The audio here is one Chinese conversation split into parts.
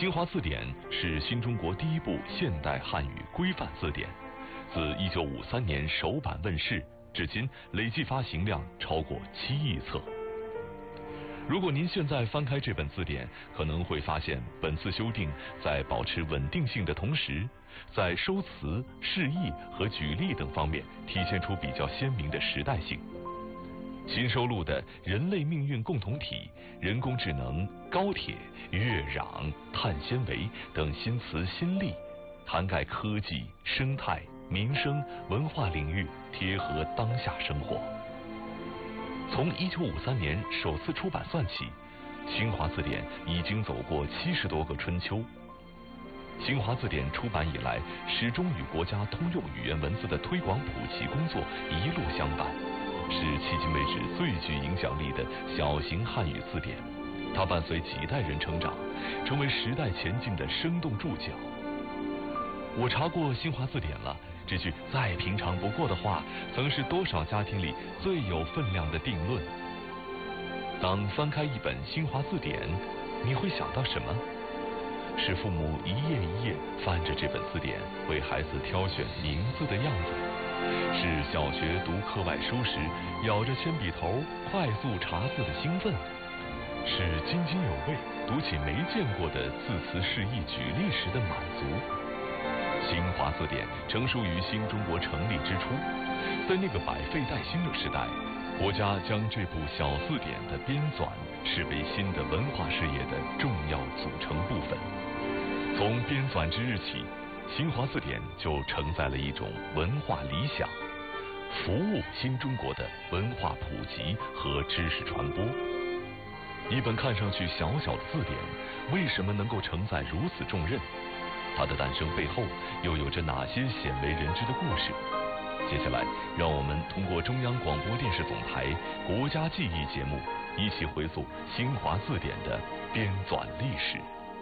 新华字典是新中国第一部现代汉语规范字典，自1953年首版问世，至今累计发行量超过7亿册。如果您现在翻开这本字典，可能会发现本次修订在保持稳定性的同时，在收词、释义和举例等方面体现出比较鲜明的时代性。新收录的人类命运共同体、人工智能、高铁、月壤、碳纤维等新词新例，涵盖科技、生态、民生、文化领域，贴合当下生活。从1953年首次出版算起，新华字典已经走过70多个春秋。新华字典出版以来，始终与国家通用语言文字的推广普及工作一路相伴，是迄今为止最具影响力的小型汉语字典。它伴随几代人成长，成为时代前进的生动注脚。我查过新华字典了，这句再平常不过的话，曾是多少家庭里最有分量的定论。当翻开一本新华字典，你会想到什么？是父母一页一页翻着这本字典为孩子挑选名字的样子，是小学读课外书时咬着铅笔头快速查字的兴奋，是津津有味读起没见过的字词释义举例时的满足。新华字典成书于新中国成立之初，在那个百废待兴的时代，国家将这部小字典的编纂视为新的文化事业的重要组成部分。从编纂之日起，新华字典就承载了一种文化理想，服务新中国的文化普及和知识传播。一本看上去小小的字典，为什么能够承载如此重任？它的诞生背后又有着哪些鲜为人知的故事？接下来，让我们通过中央广播电视总台国家记忆节目，一起回溯新华字典的编纂历史。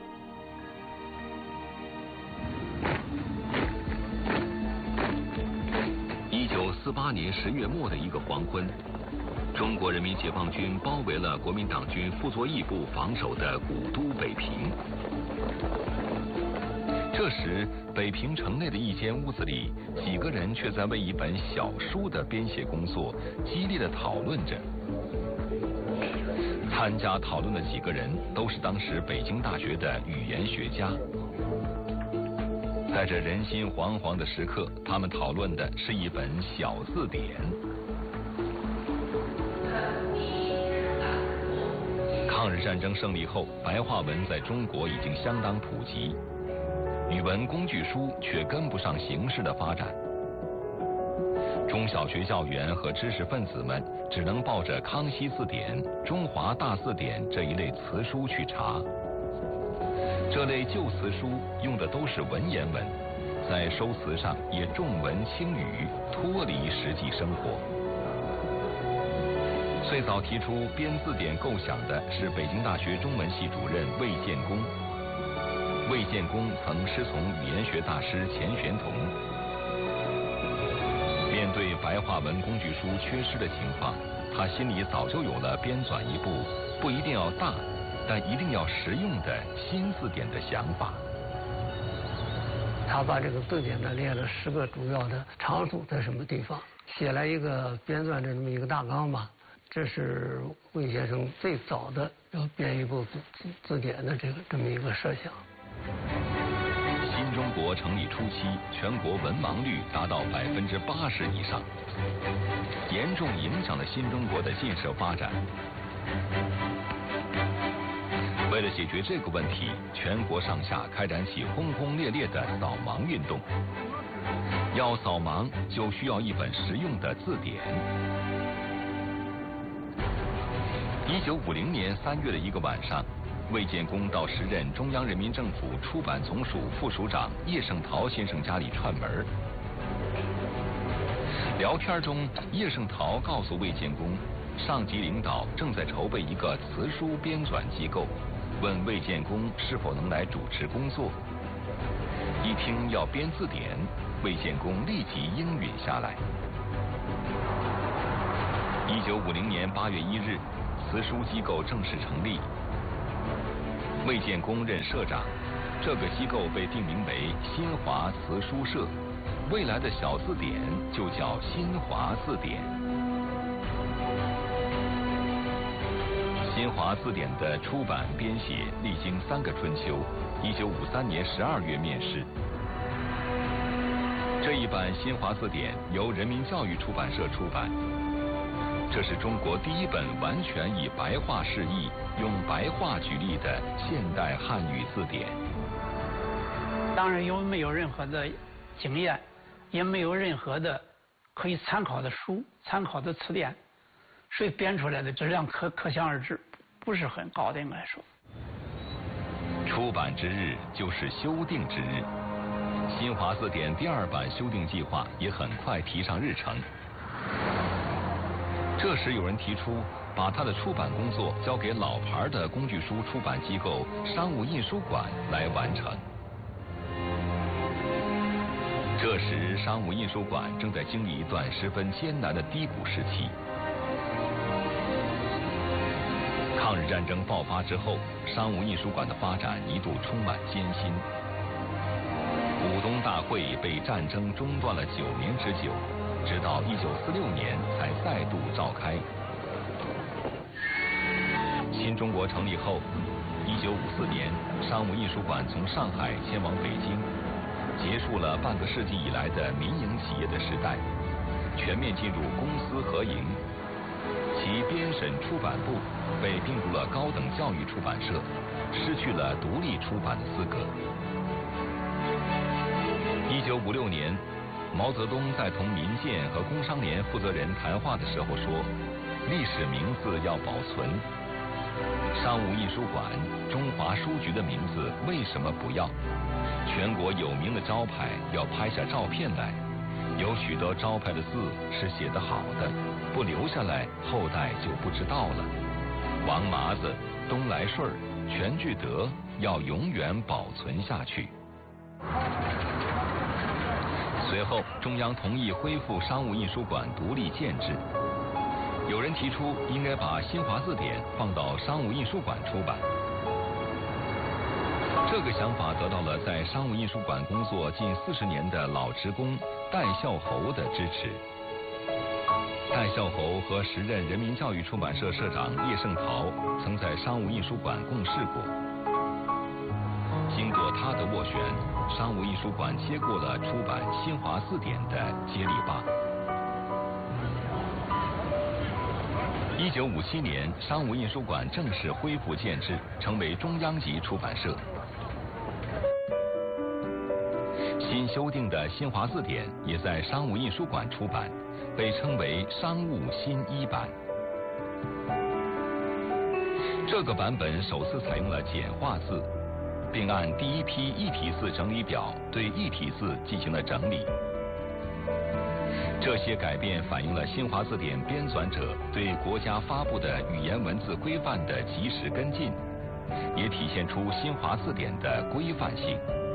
1948年10月末的一个黄昏，中国人民解放军包围了国民党军傅作义部防守的古都北平。这时，北平城内的一间屋子里，几个人却在为一本小书的编写工作激烈地讨论着。参加讨论的几个人都是当时北京大学的语言学家。在这人心惶惶的时刻，他们讨论的是一本小字典。抗日战争胜利后，白话文在中国已经相当普及。语文工具书却跟不上形势的发展，中小学教员和知识分子们只能抱着康熙字典、中华大字典这一类词书去查。这类旧词书用的都是文言文，在收词上也重文轻语，脱离实际生活。最早提出编字典构想的是北京大学中文系主任魏建功。魏建功曾师从语言学大师钱玄同。面对白话文工具书缺失的情况，他心里早就有了编纂一部不一定要大，但一定要实用的新字典的想法。 他把这个字典呢列了10个主要的场所在什么地方，写了一个编纂的这么一个大纲吧。这是魏先生最早的要编一部字典的这么一个设想。 新中国成立初期，全国文盲率达到80%以上，严重影响了新中国的建设发展。为了解决这个问题，全国上下开展起轰轰烈烈的扫盲运动。要扫盲，就需要一本实用的字典。1950年3月的一个晚上，魏建功到时任中央人民政府出版总署副署长叶圣陶先生家里串门。聊天中，叶圣陶告诉魏建功，上级领导正在筹备一个词书编纂机构，问魏建功是否能来主持工作。一听要编字典，魏建功立即应允下来。1950年8月1日，词书机构正式成立。 魏建功任社长，这个机构被定名为新华词书社，未来的小字典就叫新华字典。新华字典的出版编写历经3个春秋，1953年12月面世。这一版新华字典由人民教育出版社出版，这是中国第一本完全以白话释义、用白话举例的现代汉语字典。 当然，因为没有任何的经验，也没有任何的可以参考的书、参考的词典，所以编出来的质量可想而知，不是很高的，应该说。 出版之日就是修订之日，新华字典第2版修订计划也很快提上日程。这时有人提出，把他的出版工作交给老牌的工具书出版机构商务印书馆来完成。这时，商务印书馆正在经历一段十分艰难的低谷时期。抗日战争爆发之后，商务印书馆的发展一度充满艰辛。股东大会被战争中断了9年之久，直到1946年才再度召开。新中国成立后，1954年，商务印书馆从上海迁往北京，结束了半个世纪以来的民营企业的时代，全面进入公私合营。其编审出版部被并入了高等教育出版社，失去了独立出版的资格。1956年，毛泽东在同民建和工商联负责人谈话的时候说：“历史名字要保存，商务印书馆、中华书局的名字为什么不要？全国有名的招牌要拍下照片来，有许多招牌的字是写得好的，不留下来，后代就不知道了。王麻子、东来顺、全聚德要永远保存下去。”随后，中央同意恢复商务印书馆独立建制。有人提出应该把新华字典放到商务印书馆出版。这个想法得到了在商务印书馆工作近40年的老职工戴孝侯的支持。戴孝侯和时任人民教育出版社社长叶圣陶曾在商务印书馆共事过。经过他的斡旋，商务印书馆接过了出版新华字典的接力棒。1957年，商务印书馆正式恢复建制，成为中央级出版社。新修订的新华字典也在商务印书馆出版，被称为商务新1版。这个版本首次采用了简化字，并按第一批异体字整理表对异体字进行了整理。这些改变反映了新华字典编纂者对国家发布的语言文字规范的及时跟进，也体现出新华字典的规范性。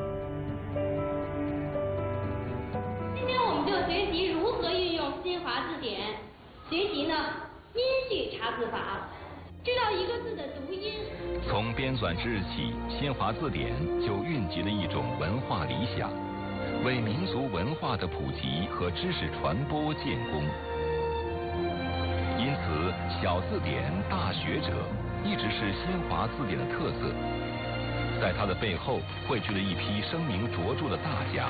今天我们就学习如何运用新华字典，学习呢音序查字法，知道一个字的读音。 从编纂之日起，新华字典就蕴集了一种文化理想，为民族文化的普及和知识传播建功。因此，小字典大学者一直是新华字典的特色。在它的背后汇聚了一批声名卓著的大家：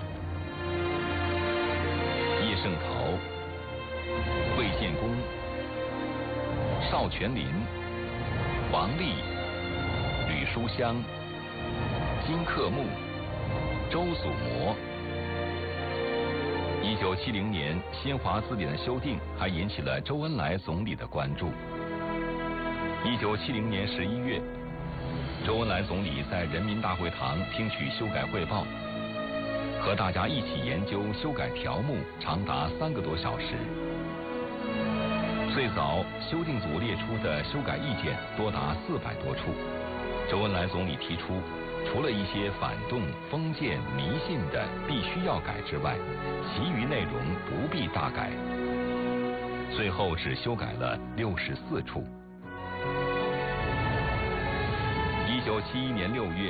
叶圣陶、魏建功、邵全麟、王立、吕书香、金克木、周祖模。1970年，新华字典的修订还引起了周恩来总理的关注。1970年11月，周恩来总理在人民大会堂听取修改汇报，和大家一起研究修改条目，长达3个多小时。最早修订组列出的修改意见多达400多处，周恩来总理提出，除了一些反动、封建、迷信的必须要改之外，其余内容不必大改。最后只修改了64处。 1971年6月，